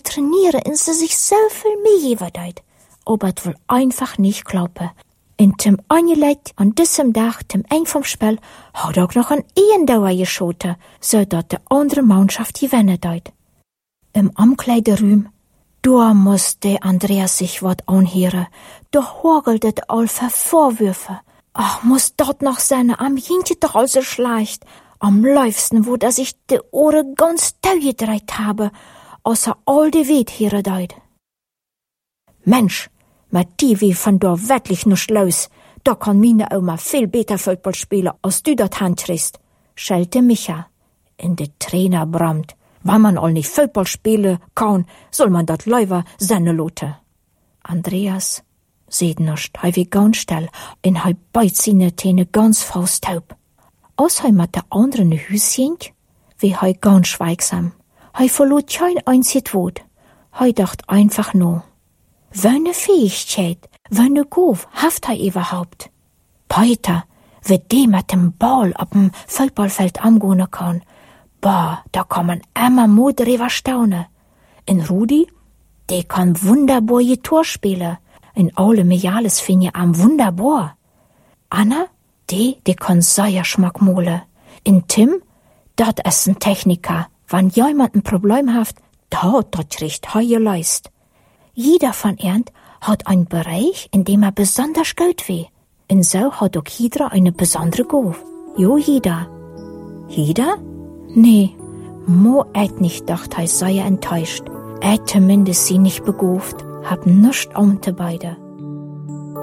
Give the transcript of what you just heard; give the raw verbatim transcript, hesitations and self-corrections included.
trainieren und sie sich so viel mehr geben deit. Aber es will einfach nicht klappen. In dem Angeleit an diesem Tag, dem Eng vom Spiel, hat auch noch ein Ehendauer geschoten, so dass die andere Mannschaft gewinnen deit. Im Amkleiderraum, da musste Andreas sich wat anhören. Da horgelte all für Vorwürfe. Ach, muss dort noch seine am Jintje doch also schleicht. Am liebsten, wo er sich die Ohren ganz tau gedreht habe, außer all die Wet hier deit. Mensch, mit die wie von da wirklich nicht los. Da kann meine Oma viel besser Fußball spielen, als du dort handträgst, schellte Micha. In de Trainer brammt. Wenn man all nicht Fußball spielen kann, soll man dat lieber seine Lote. Andreas seht nicht, hei wie ganz still, in hei beit seine Täne ganz fausttaub. Aus hei mit der anderen Hüschen, wie hei ganz schweigsam. Hei verlot kein einziges Wort. Hei dacht einfach nur. Wöne Fähigkeit, wöne Gof haft hei überhaupt? Peter, wie die mit dem Ball ab dem Fußballfeld angehen kann. Bah, da kann man immer mal drüber staunen. In Rudi, der kann wunderbar je Tor spielen. In alle Mejales finde ich am wunderbar. Anna, die, die kann sehr Schmack mole. In Tim, dat ist ein Techniker. Wenn jemand ein Problem hat, da dat kriegt heie leist. Jeder von ihnen hat einen Bereich, in dem er besonders gut weh. Und so hat auch jeder eine besondere Gabe. Jo, jeder. Jeder? Nee, Mo et nicht dacht, er sei enttäuscht. Er zumindest sie nicht begoft, hab nischt um te beide.